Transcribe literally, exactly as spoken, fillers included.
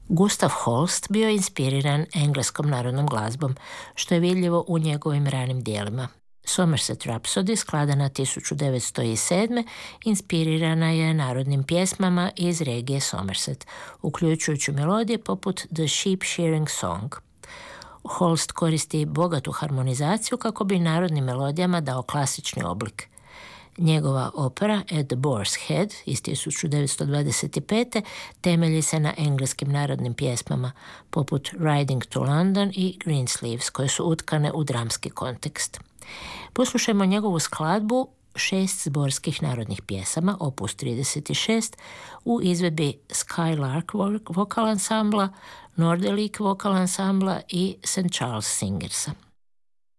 Gustav Holst bio je inspiriran engleskom narodnom glazbom, što je vidljivo u njegovim ranim dijelima. Somerset Rhapsody, skladana tisuću devetsto sedme. inspirirana je narodnim pjesmama iz regije Somerset, uključujući melodije poput The Sheep Shearing Song. Holst koristi bogatu harmonizaciju kako bi narodnim melodijama dao klasični oblik. Njegova opera At the Boar's Head iz tisuću devetsto dvadeset pete. temelji se na engleskim narodnim pjesmama poput Riding to London i Greensleeves, koje su utkane u dramski kontekst. Poslušajmo njegovu skladbu šest zborskih narodnih pjesama, opus trideset šest, u izvedbi Skylark vokal ansambla, Norderlik vokal ansambla i Saint Charles Singersa.